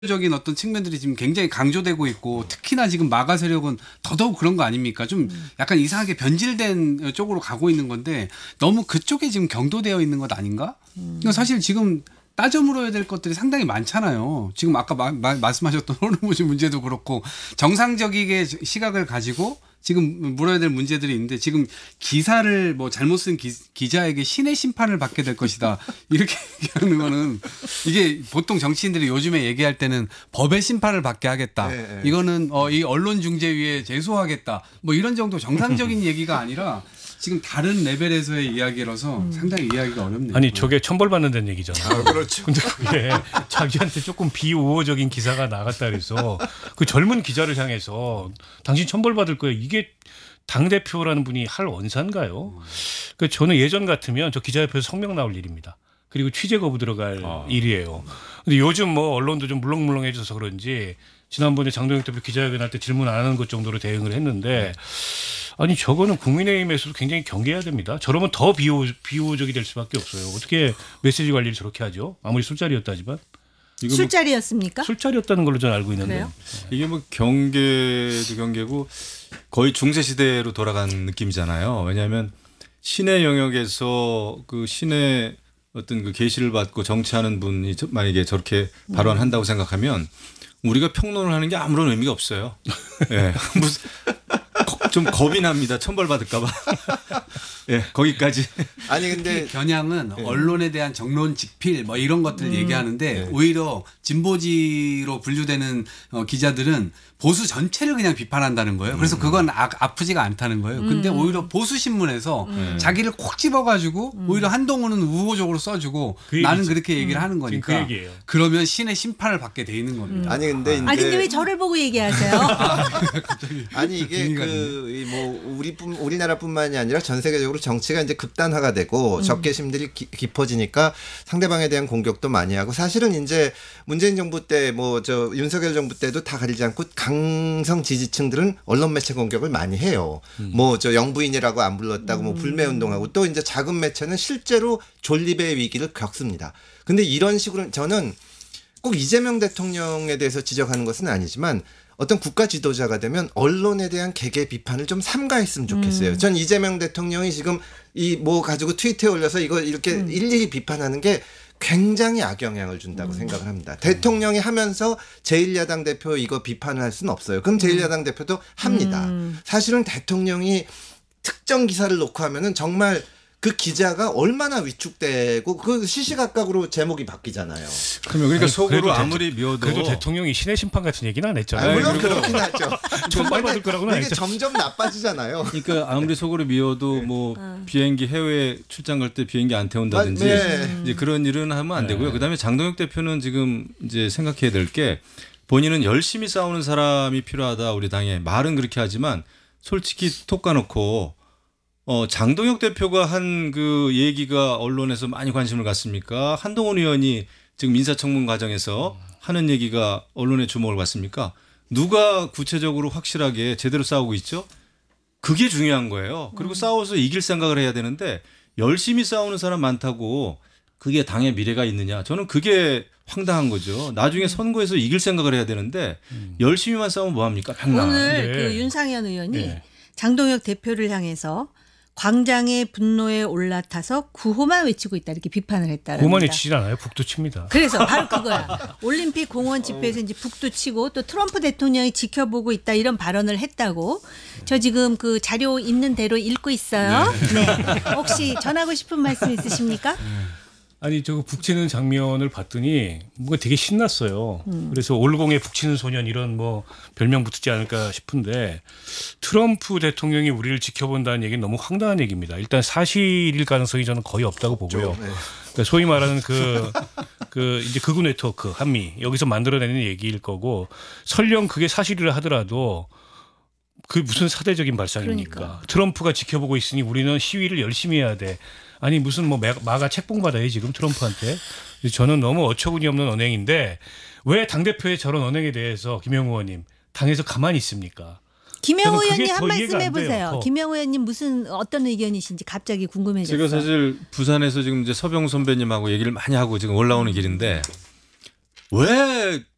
적인 어떤 측면들이 지금 굉장히 강조되고 있고 특히나 지금 마가 세력은 더더욱 그런 거 아닙니까? 좀 약간 이상하게 변질된 쪽으로 가고 있는 건데 너무 그쪽에 지금 경도되어 있는 것 아닌가? 그러니까 사실 지금 따져 물어야 될 것들이 상당히 많잖아요. 지금 아까 말씀하셨던 호르무즈 문제도 그렇고 정상적이게 시각을 가지고 지금 물어야 될 문제들이 있는데 지금 기사를 뭐 잘못 쓴 기자에게 신의 심판을 받게 될 것이다. 이렇게 얘기하는 거는 이게 보통 정치인들이 요즘에 얘기할 때는 법의 심판을 받게 하겠다. 네. 이거는 이 언론중재위에 제소하겠다. 뭐 이런 정도 정상적인 얘기가 아니라 지금 다른 레벨에서의 이야기라서 상당히 이해하기가 어렵네요. 아니 저게 천벌받는 데는 얘기잖아요. 그렇죠. 근데 그게 자기한테 조금 비우호적인 기사가 나갔다 그래서 그 젊은 기자를 향해서 당신 천벌받을 거예요. 이게 당대표라는 분이 할 언사인가요? 그 저는 예전 같으면 저 기자협회에서 성명 나올 일입니다. 그리고 취재 거부 들어갈 일이에요. 근데 요즘 뭐 언론도 좀 물렁물렁해져서 그런지 지난번에 장동혁 대표 기자회견 할 때 질문 안 하는 것 정도로 대응을 했는데 아니 저거는 국민의힘에서도 굉장히 경계해야 됩니다. 저러면 더 비호적이 될 수밖에 없어요. 어떻게 메시지 관리를 저렇게 하죠? 아무리 술자리였다지만. 술자리였습니까? 술자리였다는 걸로 저는 알고 있는데. 그래요? 이게 뭐 경계도 경계고 거의 중세 시대로 돌아간 느낌이잖아요. 왜냐하면 신의 영역에서 그 신의 어떤 그 계시를 받고 정치하는 분이 만약에 저렇게 발언한다고 생각하면 우리가 평론을 하는 게 아무런 의미가 없어요. 예. 무슨 좀 겁이 납니다. 천벌 받을까 봐. 예, 거기까지. 아니 근데 겨냥은 언론에 대한 정론 직필 뭐 이런 것들 얘기하는데 오히려 진보지로 분류되는 기자들은 보수 전체를 그냥 비판한다는 거예요. 그래서 그건 아프지가 않다는 거예요. 근데 오히려 보수 신문에서 자기를 콕 집어가지고 오히려 한동훈은 우호적으로 써주고 나는 그렇게 얘기를 하는 거니까 그러면 신의 심판을 받게 돼 있는 겁니다. 아니 근데 이제 근데 왜 저를 보고 얘기하세요? 아니 이게 우리나라뿐만이 아니라 전 세계적으로 정치가 이제 극단화가 되고 적개심들이 깊어지니까 상대방에 대한 공격도 많이 하고 사실은 이제 문재인 정부 때 뭐 저 윤석열 정부 때도 다 가리지 않고 강성 지지층들은 언론 매체 공격을 많이 해요. 뭐 저 영부인이라고 안 불렀다고 뭐 불매 운동하고 또 이제 작은 매체는 실제로 존립의 위기를 겪습니다. 근데 이런 식으로 저는 꼭 이재명 대통령에 대해서 지적하는 것은 아니지만 어떤 국가 지도자가 되면 언론에 대한 개개 비판을 좀 삼가했으면 좋겠어요. 전 이재명 대통령이 지금 이 뭐 가지고 트위터에 올려서 이거 이렇게 일일이 비판하는 게 굉장히 악영향을 준다고 생각을 합니다. 대통령이 하면서 제1야당 대표 이거 비판을 할 수는 없어요. 그럼 제1야당 대표도 합니다. 사실은 대통령이 특정 기사를 놓고 하면은 정말 그 기자가 얼마나 위축되고 그 시시각각으로 제목이 바뀌잖아요. 그러니까 속으로 아무리 미워도 그래도 대통령이 신의 심판 같은 얘기는 안 했잖아요. 물론 그렇긴 하죠. 천벌 받을 거라고는 안 이게 했죠. 점점 나빠지잖아요. 그러니까 아무리 속으로 미워도 뭐 비행기 해외 출장 갈 때 비행기 안 태운다든지 이제 그런 일은 하면 안 되고요. 그다음에 장동혁 대표는 지금 이제 생각해야 될 게 본인은 열심히 싸우는 사람이 필요하다 우리 당에 말은 그렇게 하지만 솔직히 톡 까놓고 장동혁 대표가 한 그 얘기가 언론에서 많이 관심을 갖습니까? 한동훈 의원이 지금 인사청문 과정에서 하는 얘기가 언론의 주목을 받습니까? 누가 구체적으로 확실하게 제대로 싸우고 있죠? 그게 중요한 거예요. 그리고 싸워서 이길 생각을 해야 되는데 열심히 싸우는 사람 많다고 그게 당의 미래가 있느냐? 저는 그게 황당한 거죠. 나중에 선거에서 이길 생각을 해야 되는데 열심히만 싸우면 뭐합니까? 오늘 그 윤상현 의원이 장동혁 대표를 향해서 광장의 분노에 올라타서 구호만 외치고 있다 이렇게 비판을 했다는 구호만 외치질 않아요. 북도 칩니다. 그래서 바로 그거야. 올림픽 공원 집회에서 이제 북도 치고 또 트럼프 대통령이 지켜보고 있다 이런 발언을 했다고. 저 지금 그 자료 있는 대로 읽고 있어요. 네. 혹시 전하고 싶은 말씀 있으십니까? 아니 저거 북치는 장면을 봤더니 뭔가 되게 신났어요. 그래서 올공에 북치는 소년 이런 뭐 별명 붙지 않을까 싶은데 트럼프 대통령이 우리를 지켜본다는 얘기는 너무 황당한 얘기입니다. 일단 사실일 가능성이 저는 거의 없다고 보고요. 그러니까 소위 말하는 그 이제 극우 네트워크 한미 여기서 만들어내는 얘기일 거고 설령 그게 사실이라 하더라도 그 무슨 사대적인 발상입니까? 그러니까. 트럼프가 지켜보고 있으니 우리는 시위를 열심히 해야 돼. 아니 무슨 뭐 마가 책봉 받아요 지금 트럼프한테. 저는 너무 어처구니 없는 언행인데 왜 당대표의 저런 언행에 대해서 김영우 의원님 당에서 가만히 있습니까? 김영우 의원님 한 말씀 해보세요. 김영우 의원님 어떤 의견이신지 갑자기 궁금해졌어요. 제가 사실 부산에서 지금 이제 서병 선배님하고 얘기를 많이 하고 지금 올라오는 길인데 왜